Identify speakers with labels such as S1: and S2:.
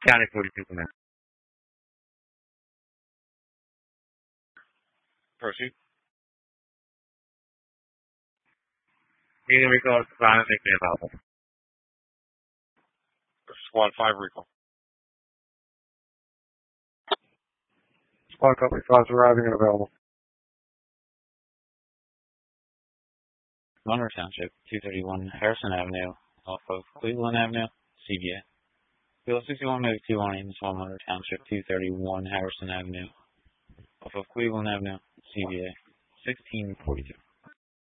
S1: County 42 command. Proceed. Neither recall is defined as safety available. Squad 5 recall.
S2: Squad Company 5 is arriving and available.
S3: Monroe Township, 231 Harrison Avenue, off of Cleveland Avenue, CVA. Bill 61-21 Ames, Monroe Township, 231 Harrison Avenue, off of Cleveland Avenue, CVA, 1642.